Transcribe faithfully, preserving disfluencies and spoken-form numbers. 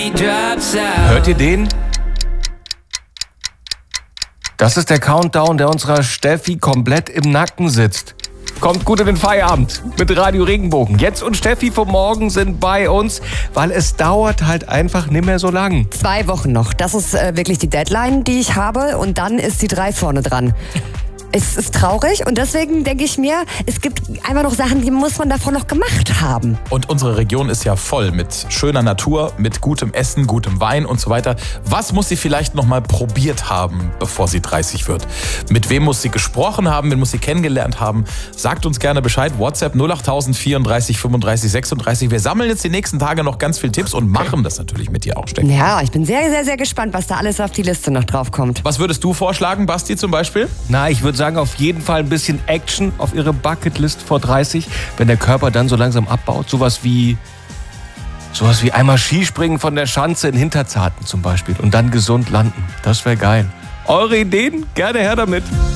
Hört ihr den? Das ist der Countdown, der unserer Steffi komplett im Nacken sitzt. Kommt gut in den Feierabend mit Radio Regenbogen. Jetzt und Steffi vom Morgen sind bei uns, weil es dauert halt einfach nicht mehr so lang. Zwei Wochen noch. Das ist äh, wirklich die Deadline, die ich habe. Und dann ist die drei vorne dran. Es ist traurig und deswegen denke ich mir, es gibt einfach noch Sachen, die muss man davon noch gemacht haben. Und unsere Region ist ja voll mit schöner Natur, mit gutem Essen, gutem Wein und so weiter. Was muss sie vielleicht noch mal probiert haben, bevor sie dreißig wird? Mit wem muss sie gesprochen haben, wen muss sie kennengelernt haben? Sagt uns gerne Bescheid. WhatsApp null acht null null vierunddreißig fünfunddreißig sechsunddreißig. Wir sammeln jetzt die nächsten Tage noch ganz viel Tipps und machen das natürlich mit dir auch, Steffi. Ja, ich bin sehr, sehr, sehr gespannt, was da alles auf die Liste noch drauf kommt. Was würdest du vorschlagen, Basti, zum Beispiel? Na, ich würde sagen, auf jeden Fall ein bisschen Action auf ihre Bucketlist vor dreißig, wenn der Körper dann so langsam abbaut. Sowas wie, sowas wie einmal Skispringen von der Schanze in Hinterzarten zum Beispiel und dann gesund landen. Das wäre geil. Eure Ideen? Gerne her damit.